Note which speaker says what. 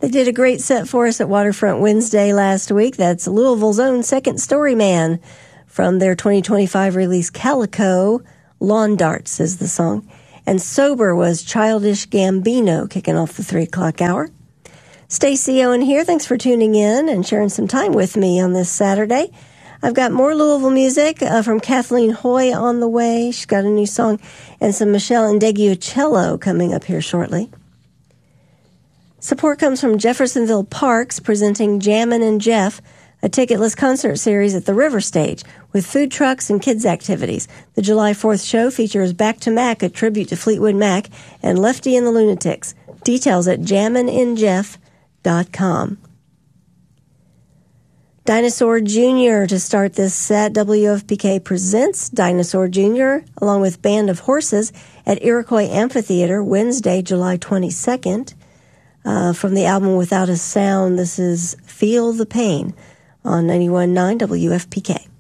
Speaker 1: They did a great set for us at Waterfront Wednesday last week. That's Louisville's own Second Story Man from their 2025 release Calico. Lawn Darts is the song. And Sober was Childish Gambino kicking off the 3 o'clock hour. Stacey Owen here. Thanks for tuning in and sharing some time with me on this Saturday. I've got more Louisville music from Kathleen Hoy on the way. She's got a new song, and some Michelle Indeguicello coming up here shortly. Support comes from Jeffersonville Parks presenting Jammin' and Jeff, a ticketless concert series at the River Stage with food trucks and kids' activities. The July 4th show features Back to Mac, a tribute to Fleetwood Mac, and Lefty and the Lunatics. Details at jamminandjeff.com. Dinosaur Jr. to start this set. WFPK presents Dinosaur Jr. along with Band of Horses at Iroquois Amphitheater Wednesday, July 22nd. From the album Without a Sound, this is Feel the Pain on 91.9 WFPK.